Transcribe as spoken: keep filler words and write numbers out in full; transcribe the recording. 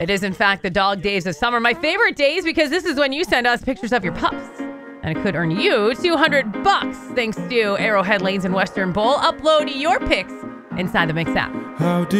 It is, in fact, the dog days of summer. My favorite days because this is when you send us pictures of your pups. And it could earn you two hundred bucks thanks to Arrowhead Lanes and Western Bowl. Upload your pics inside the Mix app. How do